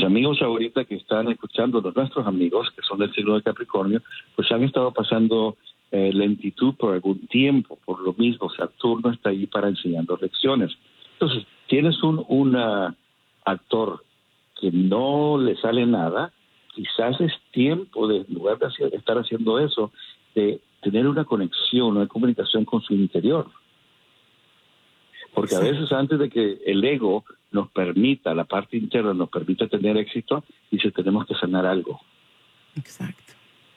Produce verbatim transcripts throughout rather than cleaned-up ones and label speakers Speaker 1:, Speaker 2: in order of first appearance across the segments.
Speaker 1: amigos ahorita que están escuchando, los nuestros amigos que son del signo de Capricornio, pues han estado pasando eh, lentitud por algún tiempo, por lo mismo, Saturno está ahí para enseñando lecciones. Entonces, tienes un una actor que no le sale nada, quizás es tiempo, de, en lugar de hacer, estar haciendo eso, de tener una conexión, una comunicación con su interior. Porque a veces antes de que el ego nos permita, la parte interna nos permita tener éxito, dice, tenemos que sanar algo.
Speaker 2: Exacto.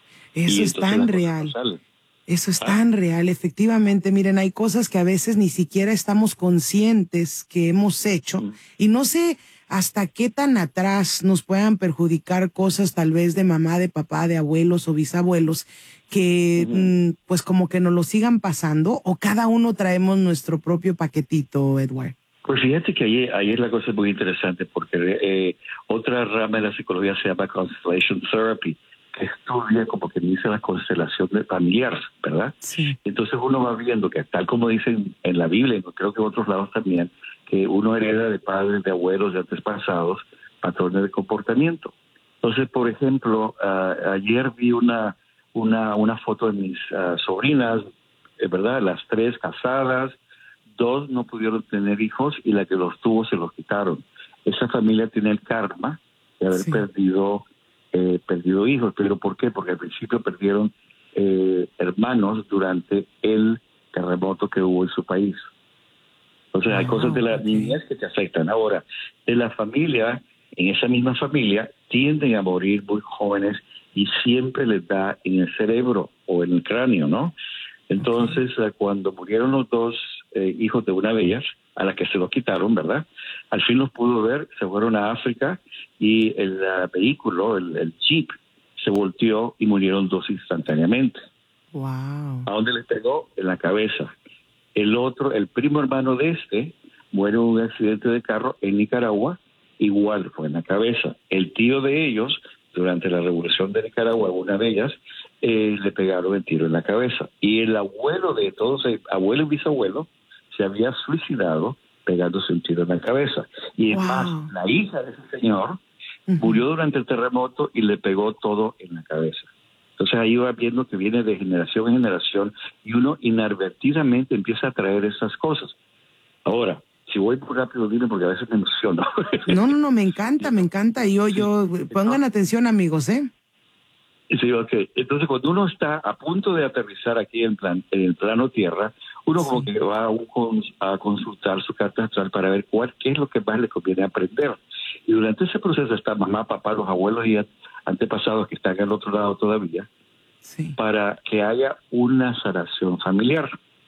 Speaker 2: Eso es tan real.
Speaker 1: No
Speaker 2: Eso es
Speaker 1: ¿Ah?
Speaker 2: tan real, efectivamente. Miren, hay cosas que a veces ni siquiera estamos conscientes que hemos hecho, mm. y no sé hasta qué tan atrás nos puedan perjudicar cosas tal vez de mamá, de papá, de abuelos o bisabuelos, que uh-huh. mm, pues como que nos lo sigan pasando, o cada uno traemos nuestro propio paquetito, Edward.
Speaker 1: Pues fíjate que ahí, ahí es la cosa muy interesante, porque eh, otra rama de la psicología se llama Constellation Therapy, que estudia como que dice la constelación de familiar, ¿verdad?
Speaker 2: Sí.
Speaker 1: Entonces uno va viendo que tal como dicen en la Biblia, y creo que en otros lados también, que uno hereda de padres, de abuelos, de antepasados, patrones de comportamiento. Entonces, por ejemplo, uh, ayer vi una una una foto de mis uh, sobrinas, ¿verdad? Las tres casadas, dos no pudieron tener hijos y la que los tuvo se los quitaron. Esa familia tiene el karma de haber sí. perdido eh, perdido hijos. ¿Pero por qué? Porque al principio perdieron eh, hermanos durante el terremoto que hubo en su país. Entonces wow, hay cosas de la okay. niñez que te afectan. Ahora, de la familia, en esa misma familia, tienden a morir muy jóvenes y siempre les da en el cerebro o en el cráneo, ¿no? Entonces, okay. cuando murieron los dos eh, hijos de una de ellas, a la que se los quitaron, ¿verdad? Al fin los pudo ver, se fueron a África y el uh, vehículo, el, el jeep, se volteó y murieron dos instantáneamente.
Speaker 2: Wow.
Speaker 1: ¿A dónde les pegó? En la cabeza. El otro, el primo hermano de este, muere en un accidente de carro en Nicaragua, igual fue en la cabeza. El tío de ellos, durante la revolución de Nicaragua, una de ellas, eh, le pegaron el tiro en la cabeza. Y el abuelo de todos, el abuelo y bisabuelo, se había suicidado pegándose un tiro en la cabeza. Y
Speaker 2: wow.
Speaker 1: más, la hija de ese señor uh-huh. murió durante el terremoto y le pegó todo en la cabeza. Entonces ahí va viendo que viene de generación en generación y uno inadvertidamente empieza a traer esas cosas. Ahora, si voy muy rápido, dime, porque a veces me emociono.
Speaker 2: No, no, no, me encanta, me encanta. Yo, sí. yo, pongan atención, amigos, ¿eh?
Speaker 1: Sí, ok. Entonces, cuando uno está a punto de aterrizar aquí en, plan, en el plano tierra, uno sí. como que va a, a consultar su carta astral para ver cuál, qué es lo que más le conviene aprender. Y durante ese proceso está mamá, papá, los abuelos y antepasados que están al otro lado todavía, sí. para que haya una sanación familiar,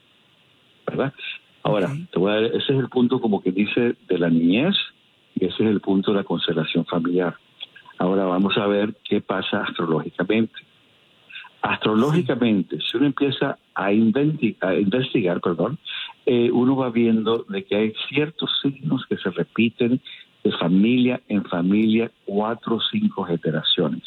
Speaker 1: ¿verdad? Ahora, okay. te voy a dar, ese es el punto como que dice de la niñez y ese es el punto de la constelación familiar. Ahora vamos a ver qué pasa astrológicamente. Astrológicamente, sí. si uno empieza a, inventi- a investigar, perdón, eh, uno va viendo de que hay ciertos signos que se repiten de familia en familia, cuatro o cinco generaciones.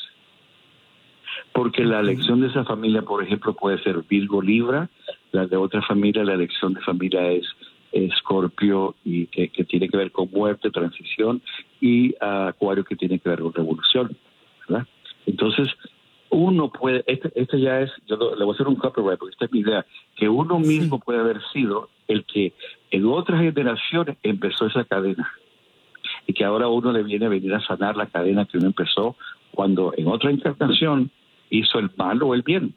Speaker 1: Porque la elección de esa familia, por ejemplo, puede ser Virgo Libra, la de otra familia, la elección de familia es Escorpio, y que, que tiene que ver con muerte, transición, y uh, Acuario, que tiene que ver con revolución, ¿verdad? Entonces, uno puede, este, este ya es, yo le voy a hacer un copyright, porque esta es mi idea, que uno mismo sí. puede haber sido el que en otras generaciones empezó esa cadena, y que ahora uno le viene a venir a sanar la cadena que uno empezó cuando en otra encarnación hizo el mal o el bien.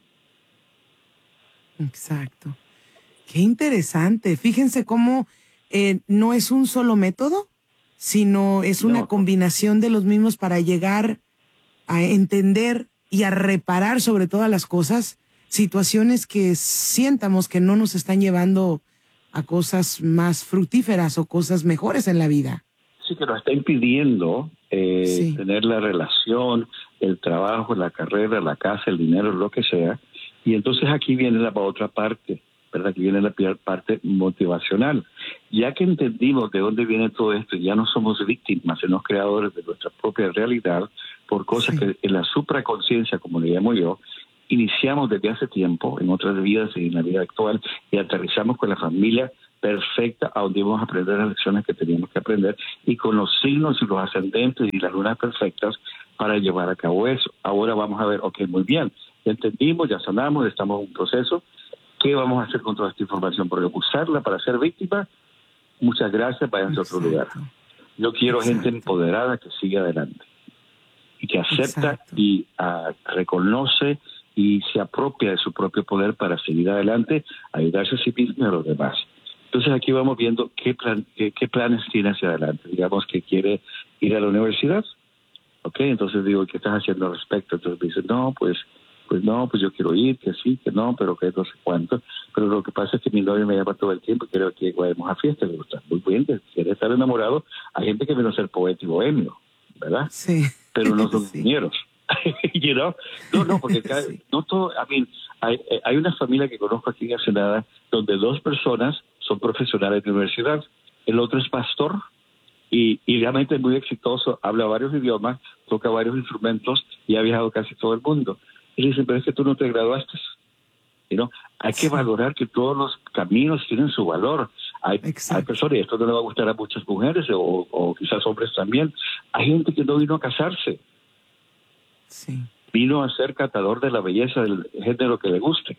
Speaker 2: Exacto. Qué interesante. Fíjense cómo eh, no es un solo método, sino es una no. combinación de los mismos para llegar a entender y a reparar sobre todas las cosas, situaciones que sientamos que no nos están llevando a cosas más fructíferas o cosas mejores en la vida.
Speaker 1: Sí, que nos está impidiendo eh, sí. tener la relación, el trabajo, la carrera, la casa, el dinero, lo que sea. Y entonces aquí viene la otra parte, ¿verdad? Aquí viene la parte motivacional. Ya que entendimos de dónde viene todo esto, ya no somos víctimas, sino creadores de nuestra propia realidad por cosas sí. que en la supraconciencia, como le llamo yo, iniciamos desde hace tiempo, en otras vidas y en la vida actual, y aterrizamos con la familia perfecta a donde íbamos a aprender las lecciones que teníamos que aprender y con los signos y los ascendentes y las lunas perfectas para llevar a cabo eso. Ahora vamos a ver, ok, muy bien, ya entendimos, ya sanamos, estamos en un proceso. ¿Qué vamos a hacer con toda esta información? Porque usarla para ser víctima, muchas gracias, vayan a otro lugar. Yo quiero Exacto. gente empoderada que siga adelante y que acepta Exacto. y uh, reconoce y se apropia de su propio poder para seguir adelante, ayudarse a sí mismo y a los demás. Entonces aquí vamos viendo qué, plan, qué, qué planes tiene hacia adelante. Digamos que quiere ir a la universidad, ¿ok? Entonces digo, ¿qué estás haciendo al respecto? Entonces me dice, no, pues... Pues no, pues yo quiero ir, que sí, que no, pero que no sé cuánto. Pero lo que pasa es que mi novio me llama todo el tiempo y quiere que vayamos a fiestas. Le gusta muy bien, quiere estar enamorado. Hay gente que viene a ser poeta y bohemio, ¿verdad?
Speaker 2: Sí.
Speaker 1: Pero no son
Speaker 2: sí.
Speaker 1: ingenieros. you know? No, no, porque cada, sí. no todo, I mean, hay, hay una familia que conozco aquí en Ensenada donde dos personas son profesionales de universidad. El otro es pastor y, y realmente es muy exitoso, habla varios idiomas, toca varios instrumentos y ha viajado casi todo el mundo. Y le dicen, pero es que tú no te graduaste. You know? Hay que sí. valorar que todos los caminos tienen su valor. Hay, hay personas, y esto no le va a gustar a muchas mujeres o, o quizás hombres también, hay gente que no vino a casarse.
Speaker 2: Sí.
Speaker 1: Vino a ser catador de la belleza del género que le guste.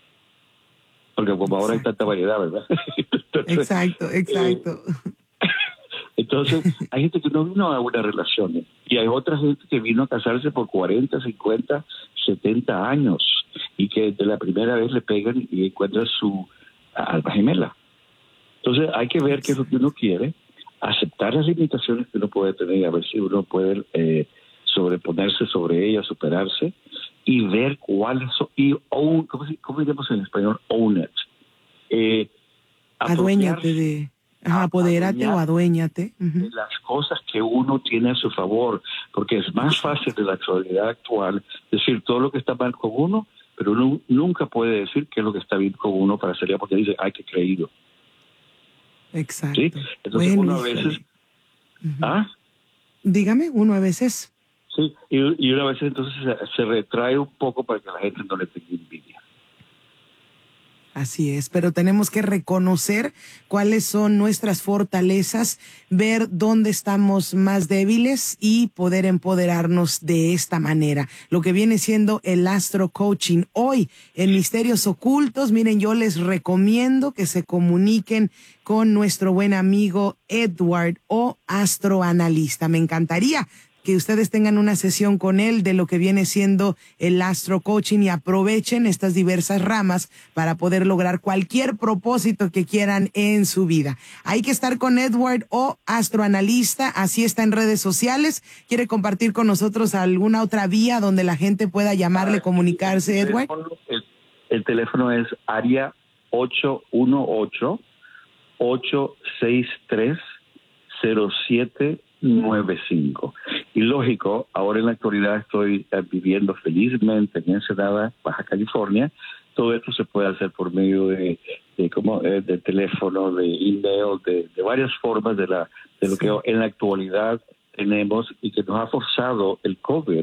Speaker 1: Porque como exacto. ahora hay tanta variedad, ¿verdad? Entonces,
Speaker 2: exacto, exacto.
Speaker 1: Eh, Entonces, hay gente que no vino a una relación y hay otra gente que vino a casarse por cuarenta, cincuenta, setenta años y que de la primera vez le pegan y encuentran su alma gemela. Entonces, hay que ver qué es lo que uno quiere, aceptar las limitaciones que uno puede tener y a ver si uno puede eh, sobreponerse sobre ellas, superarse y ver cuáles son, y own, ¿cómo, ¿cómo diríamos en español? Own it. Eh,
Speaker 2: Aduéñate de... Ajá, apodérate o aduéñate. Uh-huh.
Speaker 1: De las cosas que uno tiene a su favor, porque es más fácil de la actualidad actual decir todo lo que está mal con uno, pero uno nunca puede decir qué es lo que está bien con uno para salir, porque dice, ay, qué creído.
Speaker 2: Exacto.
Speaker 1: ¿Sí? Entonces
Speaker 2: bueno,
Speaker 1: uno a veces...
Speaker 2: uh-huh.
Speaker 1: ¿Ah?
Speaker 2: Dígame, uno a veces...
Speaker 1: Sí, y, y una vez entonces se, se retrae un poco para que la gente no le tenga envidia.
Speaker 2: Así es, pero tenemos que reconocer cuáles son nuestras fortalezas, ver dónde estamos más débiles y poder empoderarnos de esta manera. Lo que viene siendo el Astro Coaching. Hoy, en Misterios Ocultos, miren, yo les recomiendo que se comuniquen con nuestro buen amigo Edward o astroanalista. Me encantaría que ustedes tengan una sesión con él de lo que viene siendo el Astro Coaching y aprovechen estas diversas ramas para poder lograr cualquier propósito que quieran en su vida. Hay que estar con Edward o astroanalista, así está en redes sociales. ¿Quiere compartir con nosotros alguna otra vía donde la gente pueda llamarle, comunicarse, Edward?
Speaker 1: El, el teléfono es área ocho uno ocho, ocho seis tres, cero siete nueve cinco. Y lógico, ahora en la actualidad estoy eh, viviendo felizmente en Ensenada, Baja California. Todo esto se puede hacer por medio de, de como eh, de teléfono, de email, de, de varias formas de la de lo sí. que en la actualidad tenemos y que nos ha forzado el COVID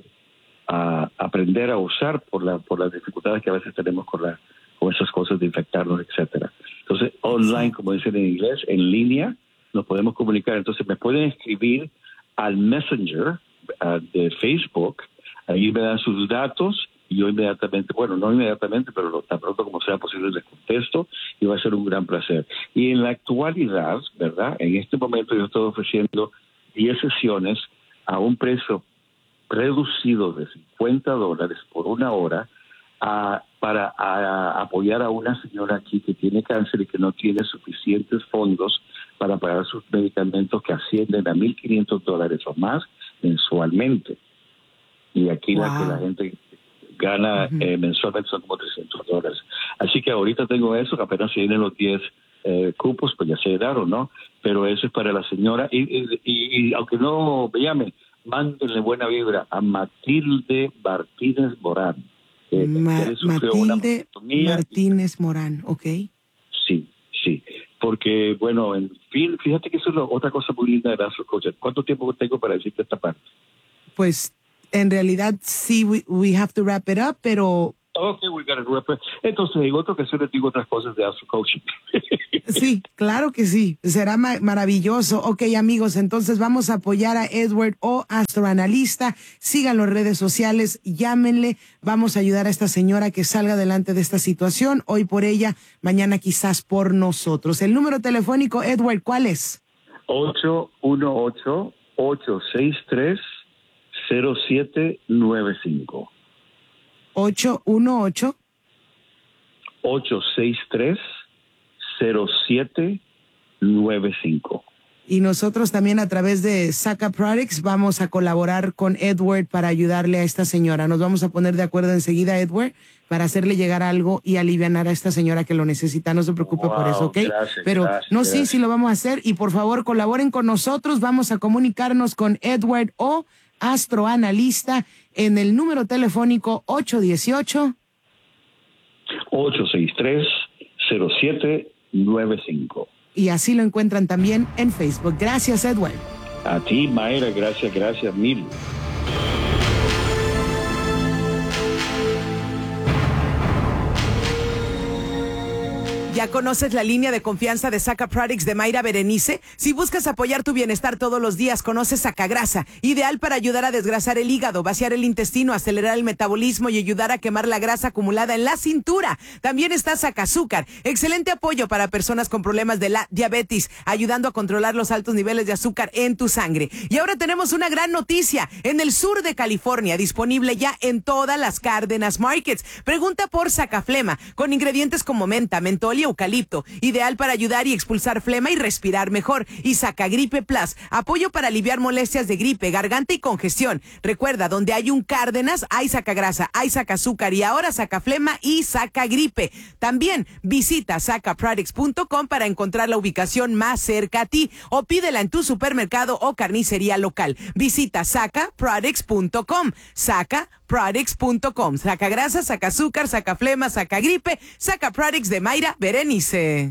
Speaker 1: a aprender a usar por la por las dificultades que a veces tenemos con la con esas cosas de infectarnos, etcétera. Entonces, online, sí. como dicen en inglés, en línea, nos podemos comunicar. Entonces, me pueden escribir al Messenger uh, de Facebook. Ahí me dan sus datos y yo inmediatamente, bueno, no inmediatamente, pero tan pronto como sea posible les contesto y va a ser un gran placer. Y en la actualidad, ¿verdad? En este momento yo estoy ofreciendo diez sesiones a un precio reducido de cincuenta dólares por una hora a, para a, a apoyar a una señora aquí que tiene cáncer y que no tiene suficientes fondos para pagar sus medicamentos que ascienden a mil quinientos dólares o más mensualmente. Y aquí wow. la que la gente gana uh-huh. eh, mensualmente son como trescientos dólares. Así que ahorita tengo eso, que apenas se vienen los diez eh, cupos, pues ya se llenaron, ¿no? Pero eso es para la señora. Y, y, y, y aunque no me llame, mándenle buena vibra a Matilde Martínez Morán. Eh,
Speaker 2: Ma- Matilde Martínez Morán, ok.
Speaker 1: Sí, sí. Porque, bueno, en fin, fíjate que eso es lo, otra cosa muy linda de Astro Coaching. ¿Cuánto tiempo tengo para decirte esta parte?
Speaker 2: Pues, en realidad, sí, we, we have to wrap it up, pero
Speaker 1: Ok, we got it, Repe. Entonces, en otra ocasión les digo otras cosas de Astro Coaching.
Speaker 2: Sí, claro que sí. Será ma- maravilloso. Ok, amigos, entonces vamos a apoyar a Edward O, astroanalista. Síganlo en redes sociales, llámenle. Vamos a ayudar a esta señora que salga adelante de esta situación. Hoy por ella, mañana quizás por nosotros. El número telefónico, Edward, ¿cuál es?
Speaker 1: ocho uno ocho, ocho seis tres, cero siete nueve cinco.
Speaker 2: ocho uno ocho.
Speaker 1: ocho seis tres, cero siete nueve cinco.
Speaker 2: Y nosotros también a través de Saca Products vamos a colaborar con Edward para ayudarle a esta señora. Nos vamos a poner de acuerdo enseguida, Edward, para hacerle llegar algo y alivianar a esta señora que lo necesita. No se preocupe
Speaker 1: Wow,
Speaker 2: por eso, ¿ok?
Speaker 1: gracias,
Speaker 2: Pero
Speaker 1: gracias,
Speaker 2: no,
Speaker 1: gracias.
Speaker 2: sí, sí lo vamos a hacer. Y por favor, colaboren con nosotros. Vamos a comunicarnos con Edward O, astroanalista, en el número telefónico ocho uno ocho.
Speaker 1: ocho seis tres, cero siete nueve cinco.
Speaker 2: Y así lo encuentran también en Facebook. Gracias, Edward.
Speaker 1: A ti, Mayra, gracias, gracias mil.
Speaker 2: ¿Ya conoces la línea de confianza de Saca Products de Mayra Berenice? Si buscas apoyar tu bienestar todos los días, conoce Sacagrasa, ideal para ayudar a desgrasar el hígado, vaciar el intestino, acelerar el metabolismo y ayudar a quemar la grasa acumulada en la cintura. También está Sacazúcar, excelente apoyo para personas con problemas de la diabetes, ayudando a controlar los altos niveles de azúcar en tu sangre. Y ahora tenemos una gran noticia, en el sur de California, disponible ya en todas las Cárdenas Markets. Pregunta por Sacaflema, con ingredientes como menta, mentol y eucalipto, ideal para ayudar y expulsar flema y respirar mejor. Y Sacagripe Plus, apoyo para aliviar molestias de gripe, garganta y congestión. Recuerda, donde hay un Cárdenas, hay Sacagrasa, hay Sacazúcar y ahora Sacaflema y Sacagripe. También visita saca products punto com para encontrar la ubicación más cerca a ti o pídela en tu supermercado o carnicería local. Visita saca products punto com. Saca products punto com. Sacagrasa, Sacazúcar, Sacaflema, Sacagripe, Saca Products de Mayra Berenice.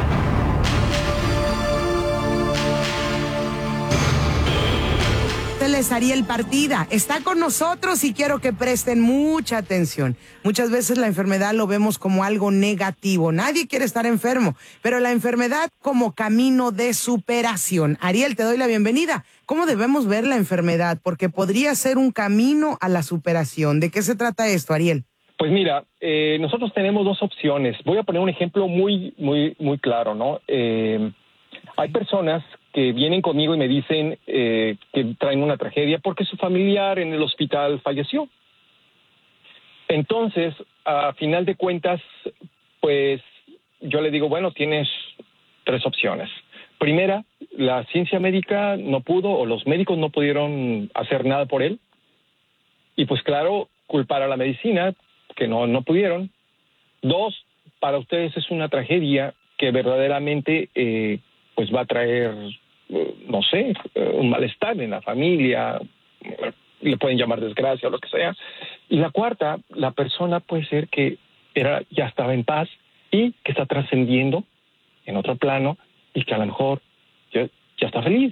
Speaker 2: Les Ariel Partida está con nosotros y quiero que presten mucha atención. Muchas veces la enfermedad lo vemos como algo negativo. Nadie quiere estar enfermo, pero la enfermedad como camino de superación. Ariel, te doy la bienvenida. ¿Cómo debemos ver la enfermedad? Porque podría ser un camino a la superación. ¿De qué se trata esto, Ariel?
Speaker 3: Pues mira, eh, nosotros tenemos dos opciones. Voy a poner un ejemplo muy, muy, muy claro, ¿no? Eh, hay personas que vienen conmigo y me dicen eh, que traen una tragedia porque su familiar en el hospital falleció. Entonces, a final de cuentas, pues yo le digo, bueno, tienes tres opciones. Primera, la ciencia médica no pudo o los médicos no pudieron hacer nada por él. Y pues claro, culpar a la medicina, que no, no pudieron. Dos, para ustedes es una tragedia que verdaderamente eh, pues va a traer, eh, no sé, eh, un malestar en la familia, eh, le pueden llamar desgracia o lo que sea. Y la cuarta, la persona puede ser que era, ya estaba en paz y que está trascendiendo en otro plano y que a lo mejor ya, ya está feliz.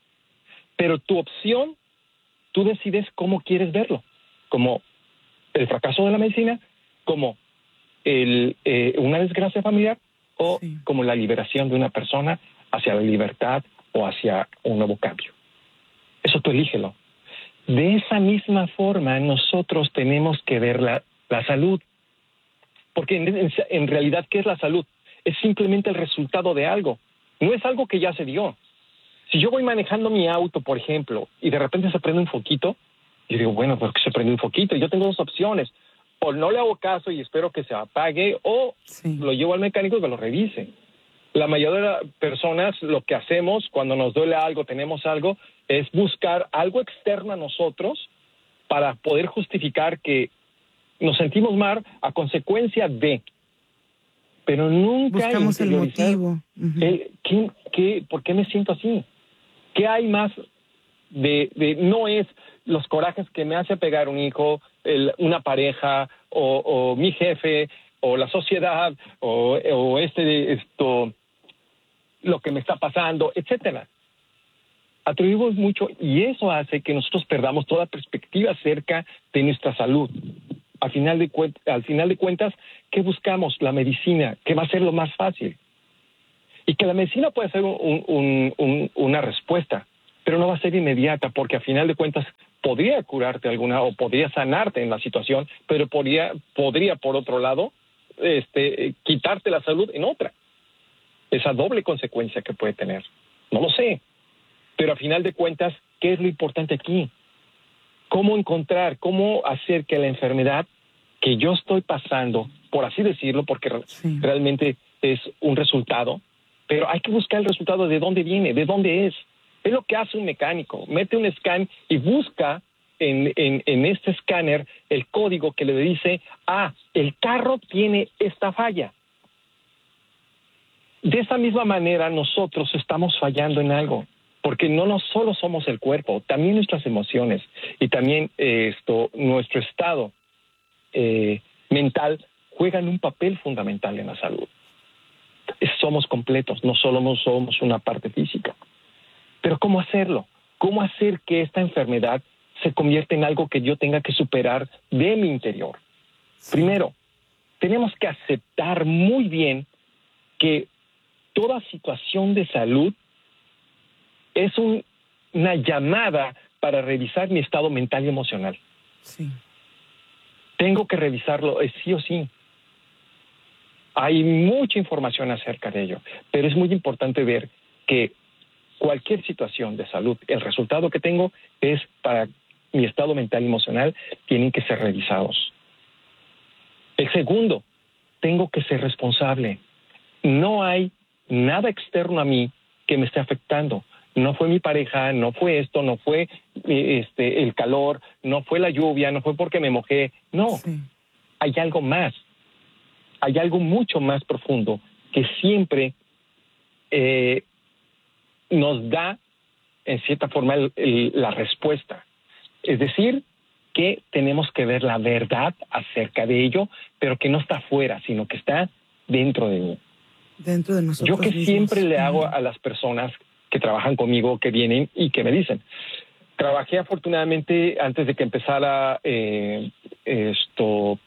Speaker 3: Pero tu opción, tú decides cómo quieres verlo, como el fracaso de la medicina, como el, eh, una desgracia familiar o sí, como la liberación de una persona hacia la libertad o hacia un nuevo cambio. Eso tú elígelo. De esa misma forma nosotros tenemos que ver la, la salud. Porque en, en, en realidad, ¿qué es la salud? Es simplemente el resultado de algo. No es algo que ya se dio. Si yo voy manejando mi auto, por ejemplo, y de repente se prende un foquito, y digo, bueno, ¿por qué se prende un foquito? Yo tengo dos opciones. O no le hago caso y espero que se apague, o sí, lo llevo al mecánico y que lo revise. La mayoría de las personas lo que hacemos cuando nos duele algo, tenemos algo, es buscar algo externo a nosotros para poder justificar que nos sentimos mal a consecuencia de. Pero nunca
Speaker 2: buscamos el motivo. Uh-huh.
Speaker 3: El, ¿qué, qué, ¿Por qué me siento así? ¿Qué hay más de, de no es los corajes que me hace pegar un hijo, el, una pareja, o, o mi jefe, o la sociedad, o, o este, esto, lo que me está pasando, etcétera? Atribuimos mucho y eso hace que nosotros perdamos toda perspectiva acerca de nuestra salud. Al final de, al final de cuentas, ¿qué buscamos? La medicina, que va a ser lo más fácil. Y que la medicina puede ser un, un, un, una respuesta, pero no va a ser inmediata, porque al final de cuentas podría curarte alguna o podría sanarte en la situación, pero podría, podría por otro lado, este, quitarte la salud en otra. Esa doble consecuencia que puede tener. No lo sé. Pero al final de cuentas, ¿qué es lo importante aquí? ¿Cómo encontrar, cómo hacer que la enfermedad que yo estoy pasando, por así decirlo, porque sí. realmente es un resultado, pero hay que buscar el resultado de dónde viene, de dónde es. Es lo que hace un mecánico. Mete un scan y busca en, en, en este escáner el código que le dice, ah, el carro tiene esta falla. De esa misma manera nosotros estamos fallando en algo, porque no, no solo somos el cuerpo, también nuestras emociones y también eh, esto, nuestro estado eh, mental juegan un papel fundamental en la salud. Somos completos, no solo no somos una parte física. Pero ¿cómo hacerlo? ¿Cómo hacer que esta enfermedad se convierta en algo que yo tenga que superar de mi interior? Sí. Primero, tenemos que aceptar muy bien que toda situación de salud es un, una llamada para revisar mi estado mental y emocional. Sí. Tengo que revisarlo, es sí o sí. Hay mucha información acerca de ello, pero es muy importante ver que cualquier situación de salud, el resultado que tengo es para mi estado mental y emocional, tienen que ser revisados. El segundo, tengo que ser responsable. No hay nada externo a mí que me esté afectando. No fue mi pareja, no fue esto, no fue este, el calor, no fue la lluvia, no fue porque me mojé. No, sí. Hay algo más. Hay algo mucho más profundo que siempre eh, nos da, en cierta forma, el, el, la respuesta. Es decir, que tenemos que ver la verdad acerca de ello, pero que no está afuera, sino que está dentro de mí.
Speaker 2: Dentro de nosotros
Speaker 3: Yo que
Speaker 2: mismos.
Speaker 3: Siempre le hago a las personas que trabajan conmigo, que vienen y que me dicen, trabajé afortunadamente antes de que empezara eh, esto,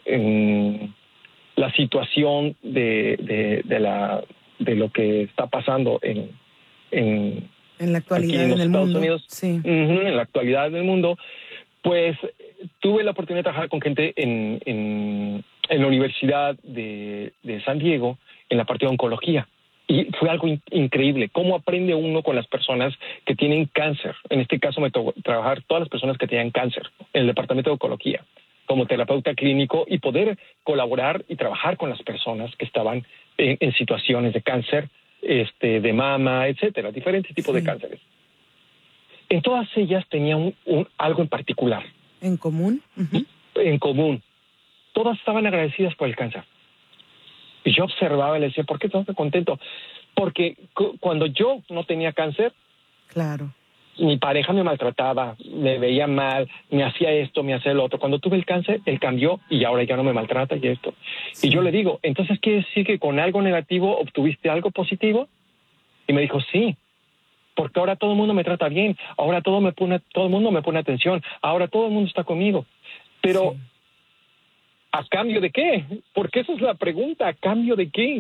Speaker 3: en la situación de, de, de, la, de lo que está pasando en, en,
Speaker 2: en la actualidad
Speaker 3: en,
Speaker 2: en el
Speaker 3: Estados
Speaker 2: mundo.
Speaker 3: Unidos,
Speaker 2: sí.
Speaker 3: uh-huh, en la actualidad del mundo, pues tuve la oportunidad de trabajar con gente en, en, en la Universidad de, de San Diego, en la parte de oncología. Y fue algo in- increíble. Cómo aprende uno con las personas que tienen cáncer. En este caso me tocó trabajar todas las personas que tenían cáncer en el departamento de oncología como terapeuta clínico y poder colaborar y trabajar con las personas que estaban en, en situaciones de cáncer, este, de mama, etcétera, diferentes tipos sí. de cánceres. En todas ellas tenía un, un, algo en particular.
Speaker 2: ¿En común? Uh-huh.
Speaker 3: En común. Todas estaban agradecidas por el cáncer. Y yo observaba y le decía, ¿por qué estás tan contento? Porque cu- cuando yo no tenía cáncer,
Speaker 2: claro,
Speaker 3: mi pareja me maltrataba, me veía mal, me hacía esto, me hacía lo otro. Cuando tuve el cáncer, él cambió y ahora ya no me maltrata y esto. Sí. Y yo le digo, ¿entonces quiere decir que con algo negativo obtuviste algo positivo? Y me dijo, sí, porque ahora todo el mundo me trata bien, ahora todo, me pone, todo el mundo me pone atención, ahora todo el mundo está conmigo. Pero, sí. ¿a cambio de qué? Porque esa es la pregunta, ¿a cambio de qué?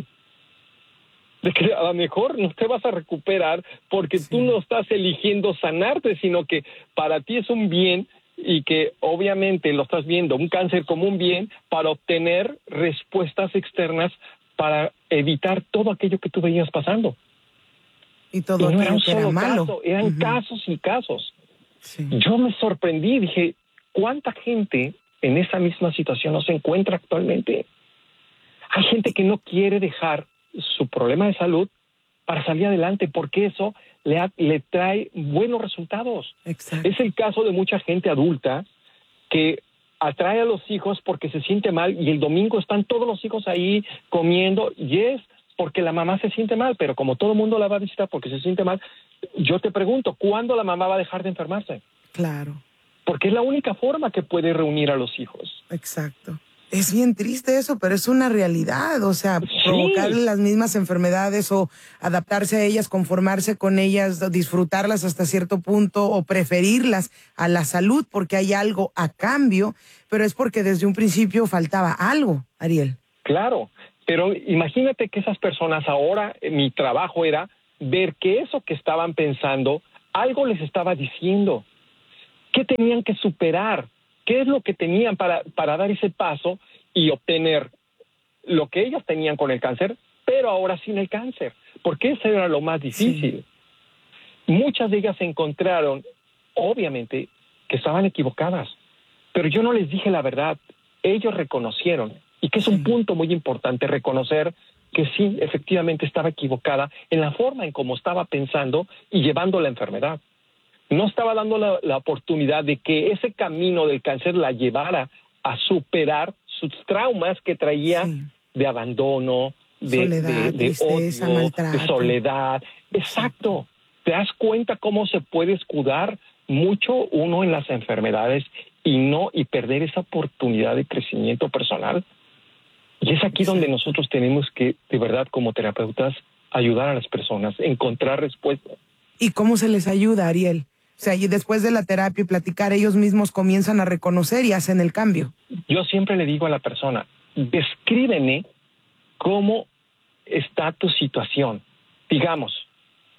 Speaker 3: De que a lo mejor no te vas a recuperar porque sí. tú no estás eligiendo sanarte, sino que para ti es un bien y que obviamente lo estás viendo, un cáncer como un bien para obtener respuestas externas para evitar todo aquello que tú veías pasando.
Speaker 2: Y todo
Speaker 3: y no era un
Speaker 2: que
Speaker 3: solo
Speaker 2: era malo.
Speaker 3: caso, eran uh-huh. casos y casos.
Speaker 2: Sí.
Speaker 3: Yo me sorprendí, dije, ¿cuánta gente en esa misma situación no se encuentra actualmente? Hay gente que no quiere dejar su problema de salud para salir adelante, porque eso le, ha, le trae buenos resultados.
Speaker 2: Exacto.
Speaker 3: Es el caso de mucha gente adulta que atrae a los hijos porque se siente mal y el domingo están todos los hijos ahí comiendo y es porque la mamá se siente mal, pero como todo el mundo la va a visitar porque se siente mal, yo te pregunto, ¿cuándo la mamá va a dejar de enfermarse?
Speaker 2: Claro.
Speaker 3: Porque es la única forma que puede reunir a los hijos.
Speaker 2: Exacto. Es bien triste eso, pero es una realidad, o sea,
Speaker 3: Sí.
Speaker 2: provocar las mismas enfermedades o adaptarse a ellas, conformarse con ellas, disfrutarlas hasta cierto punto o preferirlas a la salud porque hay algo a cambio, pero es porque desde un principio faltaba algo, Ariel.
Speaker 3: Claro, pero imagínate que esas personas ahora, eh, mi trabajo era ver que eso que estaban pensando, algo les estaba diciendo. ¿Qué tenían que superar? ¿Qué es lo que tenían para, para dar ese paso y obtener lo que ellas tenían con el cáncer, pero ahora sin el cáncer? Porque eso era lo más difícil. Sí. Muchas de ellas encontraron, obviamente, que estaban equivocadas, pero yo no les dije la verdad. Ellos reconocieron, y que es un punto muy importante, reconocer que sí, efectivamente estaba equivocada en la forma en cómo estaba pensando y llevando la enfermedad. No estaba dando la, la oportunidad de que ese camino del cáncer la llevara a superar sus traumas que traía sí. de abandono, de,
Speaker 2: soledad,
Speaker 3: de, de
Speaker 2: tristeza,
Speaker 3: odio,
Speaker 2: maltrato.
Speaker 3: de soledad. Exacto. ¿Te das cuenta cómo se puede escudar mucho uno en las enfermedades y no y perder esa oportunidad de crecimiento personal? Y es aquí Exacto. donde nosotros tenemos que, de verdad, como terapeutas, ayudar a las personas, encontrar respuestas.
Speaker 2: ¿Y cómo se les ayuda, Ariel? O sea, y después de la terapia y platicar, ellos mismos comienzan a reconocer y hacen el cambio.
Speaker 3: Yo siempre le digo a la persona, descríbeme cómo está tu situación. Digamos,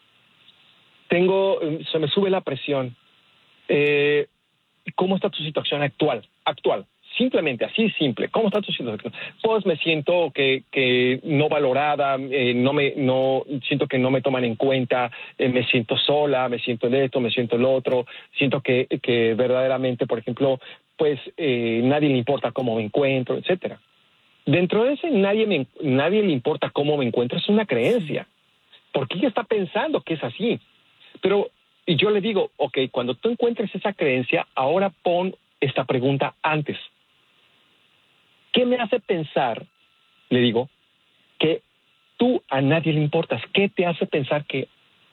Speaker 3: tengo, se me sube la presión. Eh, ¿Cómo está tu situación actual? Actual. Simplemente, así simple. ¿Cómo está tu situación? Pues me siento que, que no valorada, eh, no me, no siento que no me toman en cuenta, eh, me siento sola, me siento de esto, me siento lo otro, siento que, que verdaderamente, por ejemplo, pues eh, nadie le importa cómo me encuentro, etcétera. Dentro de ese nadie me, nadie le importa cómo me encuentro es una creencia, porque ella está pensando que es así. Pero y yo le digo, ok, cuando tú encuentres esa creencia, ahora pon esta pregunta antes. ¿Qué me hace pensar, le digo, que tú a nadie le importas? ¿Qué te hace pensar que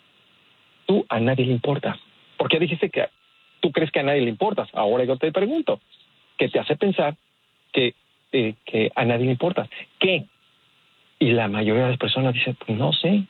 Speaker 3: tú a nadie le importas? Porque dijiste que tú crees que a nadie le importas. Ahora yo te pregunto, ¿qué te hace pensar que, eh, que a nadie le importas? ¿Qué? Y la mayoría de las personas dicen, pues no sé.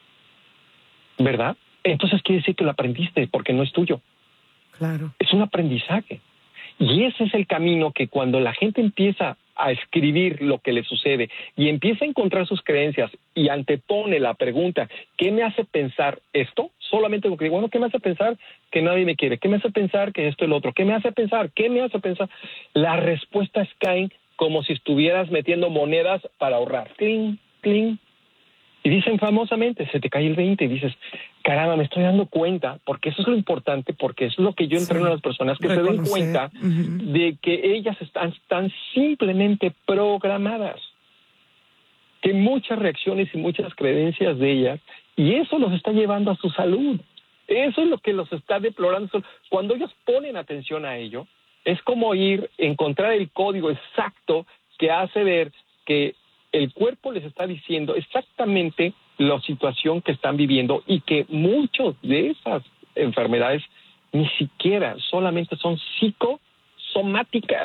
Speaker 3: ¿Verdad? Entonces quiere decir que lo aprendiste porque no es tuyo.
Speaker 2: Claro.
Speaker 3: Es un aprendizaje. Y ese es el camino que cuando la gente empieza a escribir lo que le sucede y empieza a encontrar sus creencias y antepone la pregunta, ¿qué me hace pensar esto? Solamente lo que digo, bueno, ¿qué me hace pensar que nadie me quiere? ¿Qué me hace pensar que esto es lo otro? ¿Qué me hace pensar? ¿Qué me hace pensar? Las respuestas caen como si estuvieras metiendo monedas para ahorrar. Cling, cling. Y dicen famosamente, se te cae el veinte y dices, caramba, me estoy dando cuenta, porque eso es lo importante, porque eso es lo que yo entreno sí, a las personas, que reconocer. Se den cuenta uh-huh. de que ellas están, están simplemente programadas, que muchas reacciones y muchas creencias de ellas, y eso los está llevando a su salud. Eso es lo que los está deplorando. Cuando ellos ponen atención a ello, es como ir, encontrar el código exacto que hace ver que el cuerpo les está diciendo exactamente la situación que están viviendo y que muchas de esas enfermedades ni siquiera, solamente son psicosomáticas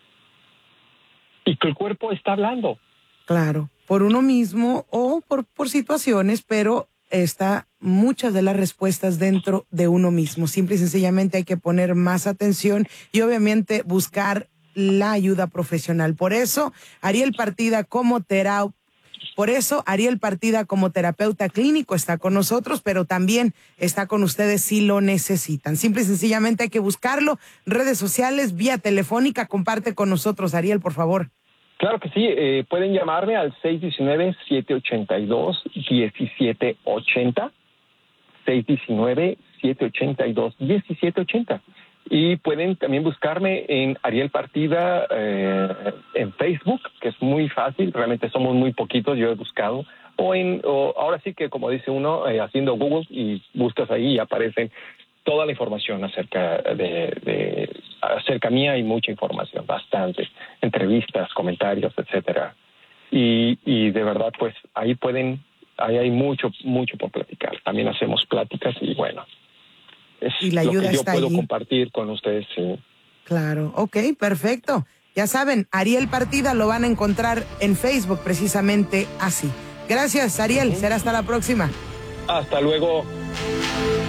Speaker 3: y que el cuerpo está hablando.
Speaker 2: Claro, por uno mismo o por, por situaciones, pero está muchas de las respuestas dentro de uno mismo. Simple y sencillamente hay que poner más atención y obviamente buscar la ayuda profesional. Por eso, Ariel Partida como terapeuta, por eso Ariel Partida como terapeuta clínico está con nosotros, pero también está con ustedes si lo necesitan. Simple y sencillamente hay que buscarlo, redes sociales, vía telefónica. Comparte con nosotros, Ariel, por favor.
Speaker 3: Claro que sí, eh, pueden llamarme al seis uno nueve, siete ocho dos, uno siete ocho cero, seis uno nueve, siete ocho dos, uno siete ocho cero. Y pueden también buscarme en Ariel Partida eh, en Facebook, que es muy fácil, realmente somos muy poquitos, yo he buscado, o en o ahora sí que como dice uno, eh, haciendo Google y buscas ahí y aparecen toda la información acerca de, de acerca mía, hay mucha información, bastante, entrevistas, comentarios, etcétera. Y, y de verdad, pues ahí pueden, ahí hay mucho, mucho por platicar. También hacemos pláticas y bueno. Es
Speaker 2: y la ayuda
Speaker 3: lo que yo
Speaker 2: está
Speaker 3: puedo
Speaker 2: allí.
Speaker 3: Compartir con ustedes. Sí.
Speaker 2: Claro, ok, perfecto. Ya saben, Ariel Partida lo van a encontrar en Facebook precisamente así. Gracias, Ariel. Será hasta la próxima.
Speaker 3: Hasta luego.